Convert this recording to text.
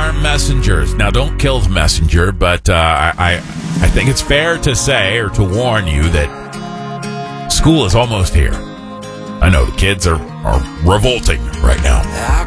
are messengers. Now, don't kill the messenger, but I think it's fair to say or to warn you that school is almost here. I know the kids are revolting right now.